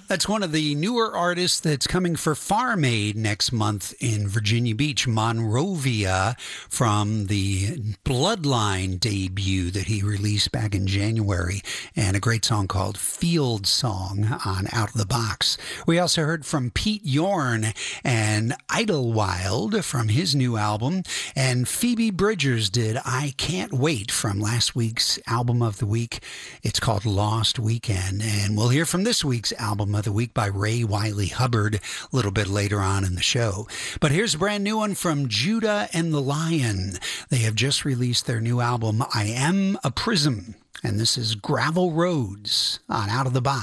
That's one of the newer artists that's coming for Farm Aid next month in Virginia Beach, Monrovia, from the Bloodline debut that he released back in January, and a great song called Field Song on Out of the Box. We also heard from Pete Yorn and Idlewild from his new album, and Phoebe Bridgers did I Can't Wait from last week's album of the week. It's called Lost Weekend, and we'll hear from this week's album of the week by Ray Wiley Hubbard a little bit later on in the show. But here's a brand new one from Judah and the Lion. They have just released their new album, I Am a Prism, and this is Gravel Roads on Out of the Box.